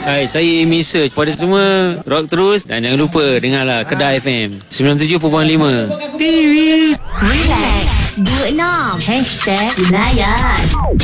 Hai, saya Amy Search. Pada semua, rock terus. Dan jangan lupa, dengarlah Kedah FM 97.5. Relax 26 #Layan